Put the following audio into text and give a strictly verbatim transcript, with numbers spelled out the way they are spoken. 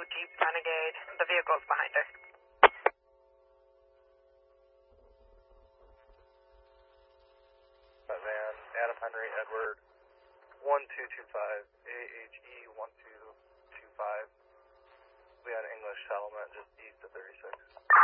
Jeep Renegade. The vehicle's behind her. Van, Adam Henry, Edward, one two two five, A H E one two two five. We had English settlement just east of thirty-six.